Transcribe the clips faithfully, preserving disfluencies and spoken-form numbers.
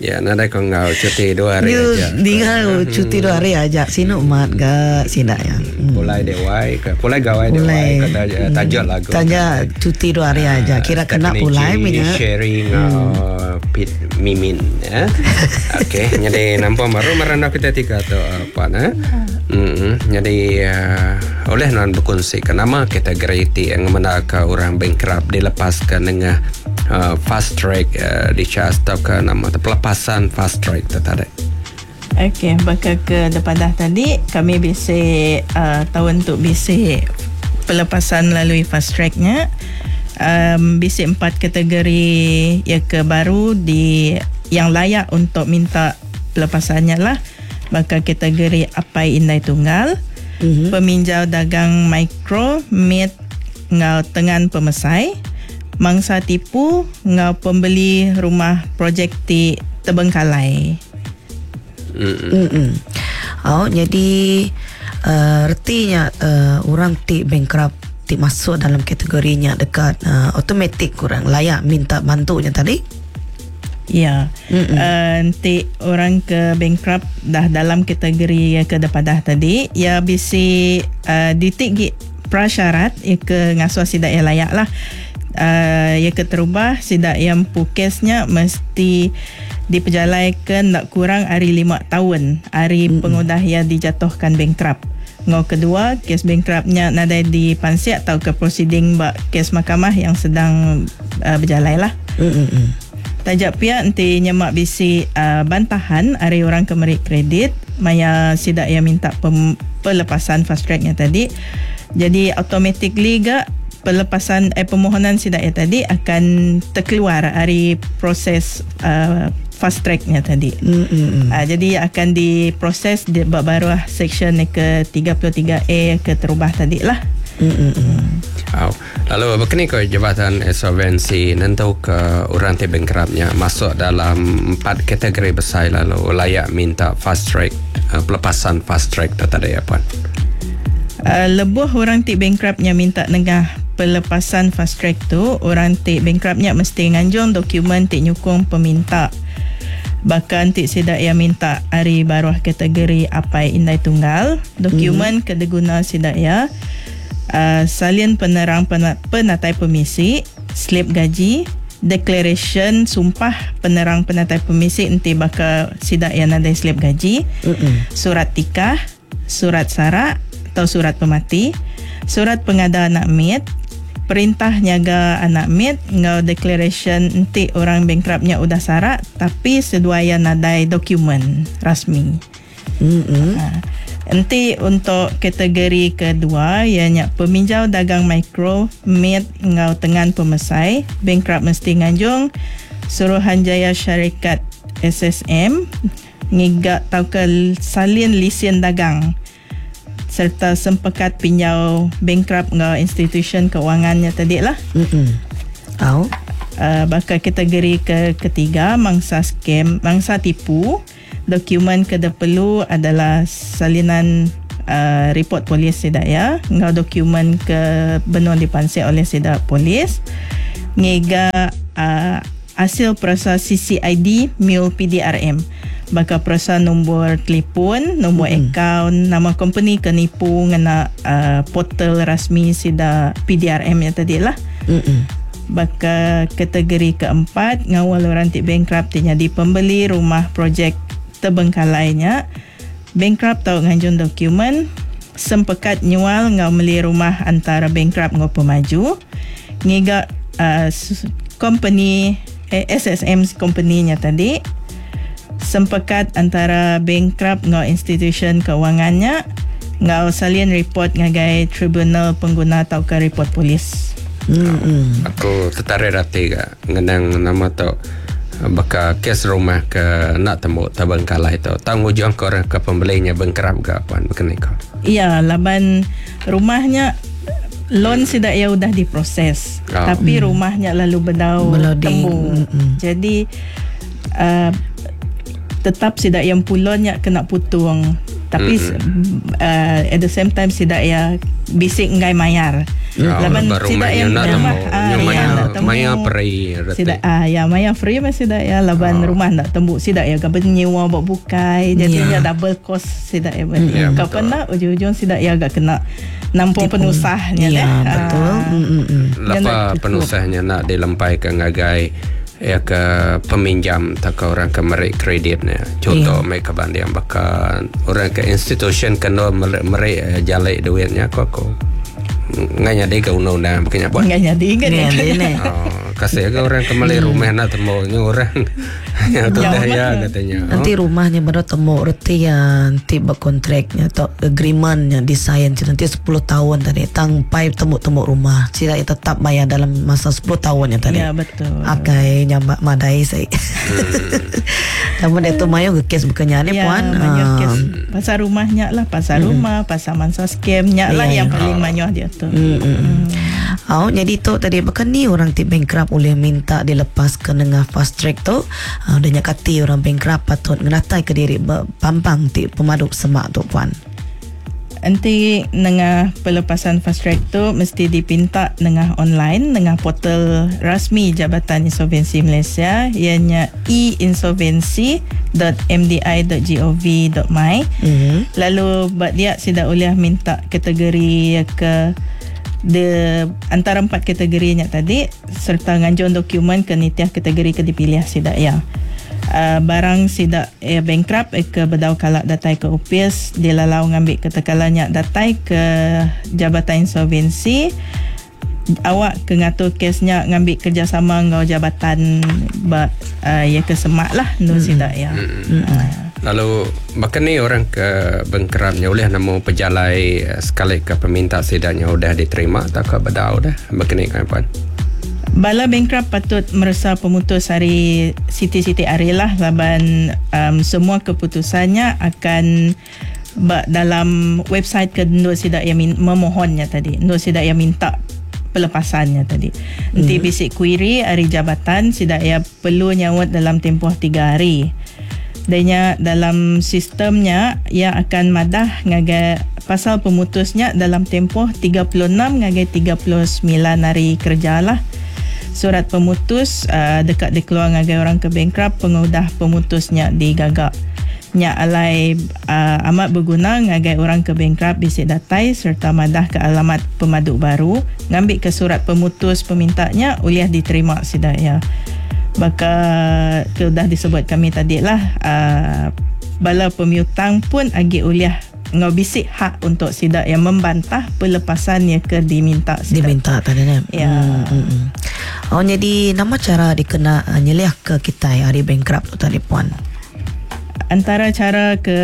Ya, nada kau ngau cuti dua hari you aja. Dia cuti dua hari aja. Sino mat ga sina yang. Pulai dewai ke pulai gawai dewai kata tajuk lagu. Tanya cuti dua hari aja. Kira kena pulai punya. Sharing uh, pit mimin ya. Okey, jadi nampak baru merana kita tiga tu apa nah. Hmm, jadi uh, oleh non berkongsi kenapa kategori ti yang menaka orang bankrupt dilepaskan dengan uh, fast track uh, di charge atau ke nama pelepasan fast track tadi. Okey, bakal ke depan dah tadi kami bisa uh, tahu untuk bisa pelepasan melalui fast tracknya. Um, bisa empat kategori yang ke baru di yang layak untuk minta pelepasannya lah. Bakal kategori apai indai tunggal, mm-hmm. peminjau dagang mikro, mid ngau tengan pemesai, mangsa tipu ngau pembeli rumah projek ti terbengkalai. Mm-mm. Oh, jadi uh, artinya uh, orang ti bankrupt ti masuk dalam kategorinya dekat uh, automatik kurang layak minta bantunya tadi. Ya, uh, nanti orang ke bankrupt dah dalam kategori yang ke depan dah tadi, ya bisa uh, ditik prasyarat ya ke ngasuh sidak yang layak lah. Uh, ya ke terubah sidak yang pukesnya mesti diperjalaikan nak kurang hari lima tahun hari mm-hmm. pengudah yang dijatuhkan bankrupt. Ngau kedua, kes bankruptnya nadai di pansiat atau ke proceeding bak kes mahkamah yang sedang uh, berjalan lah. Mm-hmm. Tajak pihak nanti nyemak bisi uh, bantahan hari orang kemerik kredit maya sidak yang minta pem, pelepasan fast tracknya tadi. Jadi automatically gak pelepasan eh, permohonan sidak yang tadi akan terkeluar hari proses uh, fast tracknya tadi. Mm-hmm. Uh, jadi akan diproses di baru section ke tiga puluh tiga A ke terubah tadi lah. Mm-hmm. Oh. Lalu begini kau Jabatan Insolvensi nentu ke orang ti bankruptnya masuk dalam empat kategori besar lalu layak minta fast track uh, pelepasan fast track tadi apa? Uh, lebuh orang ti bankruptnya minta nengah pelepasan fast track tu orang ti bankruptnya mesti nganjung dokumen ti nyukung peminta. Bahkan ti sidak yang minta hari baruah kategori apai indai tunggal dokumen mm-hmm. kedeguna sidak ya. Uh, salin penerang pen- penatai pemisi, slip gaji, declaration sumpah penerang penatai pemisi nanti bakal sidak yang ada slip gaji, mm-mm. surat tikah, surat sara atau surat pemati, surat pengada anak mit, perintah nyaga anak mit, ngau declaration nanti orang bankruptnya udah sara tapi seduaya nadai dokumen rasmi. Mm-hmm. Uh, Nanti untuk kategori kedua ianya peminjau dagang mikro, mid ngau tengan pemesai, bankrupt mesti nganjung Suruhanjaya Syarikat S S M ngigak tau ke salin lisen dagang serta sempekat pinjau bankrupt ngau institution kewangannya tadi lah. Mm-mm. Oh. Uh, bakal kategori ke ketiga mangsa scam, mangsa tipu. Dokumen kena perlu adalah salinan uh, report polis sidak ya. Ngau dokumen ke benua dipansir oleh sidak polis. Ngega uh, hasil perasa C C I D mul P D R M. Bakal perasa nombor telefon, nombor hmm. akaun, nama company kenipu ngena uh, portal rasmi sidak P D R M yang tadi lah. Hmm. Bakal kategori keempat ngawal orang ti bankrupt jadi pembeli rumah projek terbengkalainya bankrupt tau nganjun dokumen sempekat nyual ngau meli rumah antara bankrupt ngau pemaju ngiga uh, company eh, S S M company-nya tadi sempekat antara bankrupt ngau institution kewangannya ngau salin report ngagai tribunal pengguna tau ke report polis. Hmm. Aku tertarik rati ke ngenang nama tau baka kes rumah ke nak temu terbengkalai itu tanggungjawab korang ke pembelinya bankrupt ke apa begini kau? Iya, laban rumahnya loan sidak ya udah diproses, oh. tapi hmm. rumahnya lalu berdau temu. Hmm. Jadi uh, tetap sidak yang pulonnya kena putung Tapi mm-hmm. uh, at the same time sidak ya bisik ngai mayar. Oh, Laban baru sidak main ya nak temu. ah, Maya ya, maya free. Sidak ah ya maya free masih sidak ya laban Oh. rumah nak tembuk sidak ya gaban nyewa buat bukai jadinya Ya. double cost sidak ya. Ya, Kau betul. pernah ujung-ujung sidak ya agak kena nampung Tipu. penusahnya Ya, deh. betul. Ah. Mm, mm, mm. Dia nak Lapa cukup. penusahnya nak dilempai ke ngagai ya ke peminjam tak ke orang ke merik kreditnya. Contoh Ya. mereka bandi yang bahkan orang ke institution kena merik merik jalai duitnya kok kok. Nganya dia ke undang-undang bukannya buat. Enggak jadi kan Ni ya. ada ni. Oh, kasih ke orang kembali rumah nak temu ni orang. Yang tu Ya, dah ya betul. katanya. Nanti rumahnya baru temu reti yang tiba kontraknya atau agreementnya desain nanti sepuluh tahun tadi tangpai temu-temu rumah tidak tetap bayar dalam masa sepuluh tahun yang tadi. Ya betul. Akai nyambak madai saya. Namun dia tu mayo ke kes bukannya ni Ya, puan. banyak Ah, kes pasar rumahnya lah, pasar rumah, pasar mansa scamnya lah Ya, yang ya. paling banyak dia tu. Hmm, hmm, hmm. Oh, jadi tu tadi bahkan ni orang ti bankrupt boleh minta dilepas ke dengan fast track tu. Uh, dia nyakati orang bankrupt patut ngeratai ke diri pampang ti pemaduk semak tu puan. Nanti dengan pelepasan fast track tu mesti dipinta dengan online dengan portal rasmi Jabatan Insolvensi Malaysia ianya e insolvency dot m d i dot gov dot my. Mhm. Lalu buat dia sudah boleh minta kategori ke de antara empat kategorinya tadi serta nganjung dokumen ke nitiah kategori ke dipilih sidak ya. Uh, barang sidak eh, bankrupt eh, ke bedau kalak datai ke U P I S dia lalau ngambil ketekalannya datai ke Jabatan Insolvensi awak ke ngatur kesnya ngambil kerjasama ngau jabatan ba, uh, ya ke semak lah nu sidak ya. Uh, Lalu bahkan ni orang ke bankrupt-nya boleh nemu pejalai eh, sekali ke peminta sidaknya sudah diterima tak ke bedau dah. Bahkan ni kan puan. Bala bankrupt patut merasa pemutus hari siti-siti hari lah laban um, semua keputusannya akan ba, dalam website ke Nur Sidak yang min, memohonnya tadi. Nur Sidak yang minta pelepasannya tadi. Nanti hmm. bisik query hari jabatan Sidak yang perlu nyawat dalam tempoh tiga hari. Danya dalam sistemnya ia akan madah ngagai pasal pemutusnya dalam tempoh tiga puluh enam ngagai tiga puluh sembilan hari kerja lah. Surat pemutus uh, dekat dikeluar ngagai orang ke bankrupt pengudah pemutusnya digagak. Nya alai uh, amat berguna ngagai orang ke bankrupt bisik datai serta madah ke alamat pemaduk baru ngambil ke surat pemutus pemintanya uliah diterima sidak ya. Baka sudah disebut kami tadi lah uh, bala pemiutang pun agi uliah ngau bisik hak untuk sidak yang membantah pelepasan yang ke diminta sidak. Diminta tadi ni. Ya. Hmm, hmm, hmm. Oh, jadi nama cara dikena uh, nyeliah ke kita hari bankrupt tu tadi puan. Antara cara ke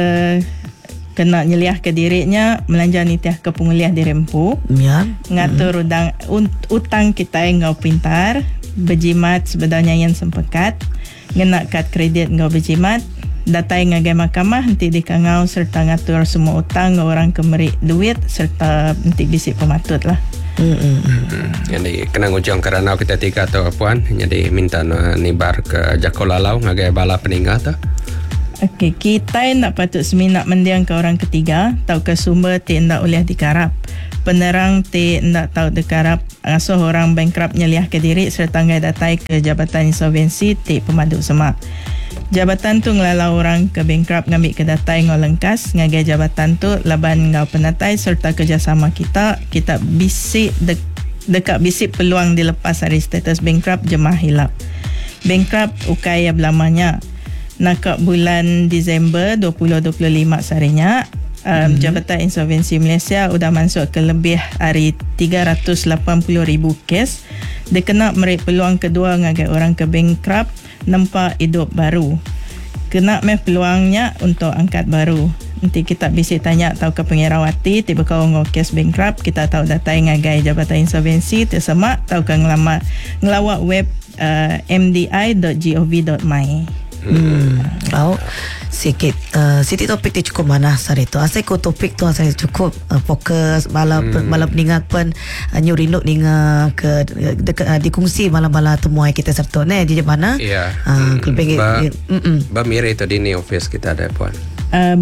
kena nyeliah ke dirinya melanja nitiah ke penguliah dirempu, Ya. ngatur udang un- utang kita yang ngau pintar, berjimat sebenarnya yang sempekat, ngena kad kredit ngau berjimat, datai ngagai mahkamah nanti dikangau serta ngatur semua utang ngau orang kemerik duit serta nanti bisik pematut lah. Hmm, hmm, hmm. Hmm. Jadi kena ngujung kerana kita tiga tu puan. Jadi minta no, nibar ke Jako Lalau ngagai bala peninggal tu. Okey, kita nak patut seminat mendiang ke orang ketiga, tahu ke sumber ti ndak boleh dikarap. Penerang ti ndak tahu dikarap, asuh orang bankrupt nyeliah ke diri serta ngai datai ke Jabatan Insolvensi ti pemaduk semak. Jabatan tu ngelalau orang ke bankrupt ngambil ke datai ngau lengkas, ngagai jabatan tu laban ngau penatai serta kerjasama kita, kita bisik de, dekat bisik peluang dilepas dari status bankrupt jemaah hilap. Bankrupt ukai ya belamanya. Nak bulan Disember dua ribu dua puluh lima sarinya um, hmm. Jabatan Insolvensi Malaysia sudah masuk ke lebih dari tiga ratus lapan puluh ribu kes. Dia kena merik peluang kedua ngagai orang ke bankrupt nampak hidup baru. Kena meh peluangnya untuk angkat baru. Nanti kita bisik tanya tahu ke pengirawati tiba kau ngau kes bankrupt, kita tahu datai ngagai Jabatan Insolvensi tersemak tahu ke ngelama ngelawak web uh, m d i dot gov dot my. Hmm. Oh, sikit uh, Siti topik dia cukup mana hari tu. Asal ko topik tu asal cukup uh, fokus bala hmm. bala peninggal pun uh, nyurinuk ninga ke dekat uh, dikongsi bala-bala temuai kita serta ni di mana. Ya. Uh, lebih ba, mm ba miri tu di ni office kita ada puan. Uh, ba,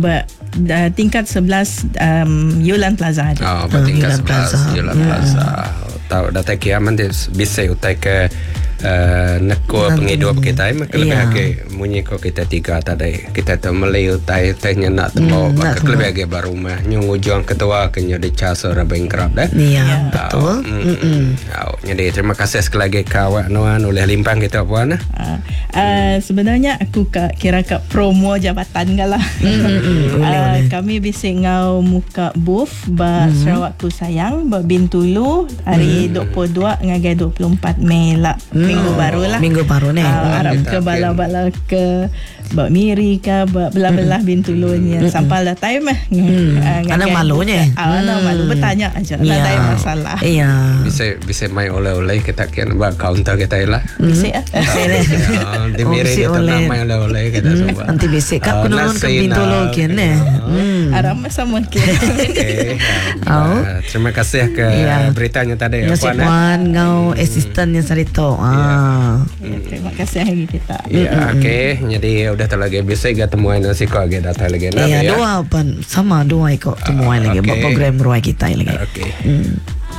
uh, tingkat sebelas um, Yulan Plaza ada. Oh, bertingkat Yulan Plaza. sebelas Yulan Plaza. Tahu data kiaman dia bisa utai ke uh, neko penghidup kita maka lebih Ya. lagi munyi ko kita tiga tadi kita tu melayu utai tanya nak temu nak maka lebih lagi baru mah nyung ujung ketua kenya di casa orang bankrupt dah. Ya, betul. Mm. Oh, jadi terima kasih sekali lagi kawan Nuan oleh limpang kita puan. Uh, uh, sebenarnya aku ka, kira kat promo jabatan galah. Mm-hmm. uh, kami bisa ngau muka booth ba mm-hmm. Sarawak Ku Sayang ba Bintulu hari mm-hmm. dua puluh dua ngagai dua puluh empat Mei lah. Mm. Minggu baru lah. Minggu baru ni. Uh, harap kita ke bala-bala ke ba Miri ke ba belah-belah Bintulunya mm-hmm. sampai dah time eh. Mm. Uh, anak malunya. Ah, anak malu bertanya aja. Lah Ya. ada masalah. Iya. Bisa bisa mai oleh-oleh kita kian buat kaunter kita lah. Bisa ah. Bisa deh. Oh, di Oh, Miri bisi kita oleh. nak mai oleh-oleh kita semua. Nanti bisik Oh, aku nonton ke nasi pintu nak. lokian eh. Hmm. Aram sama kira. Okay. Oh. Uh, terima kasih ke Ya. beritanya tadi Ya, si Puan. eh. Puan ngau asisten yang sarito. Ah. Ya, terima kasih hari kita. Ya, okey. Jadi udah tak lagi bisa kita temuan nasi kau lagi datang lagi. Ya, dua pan sama dua ikut temuan lagi. okay. Buat program ruai kita lagi. Okey. Hmm.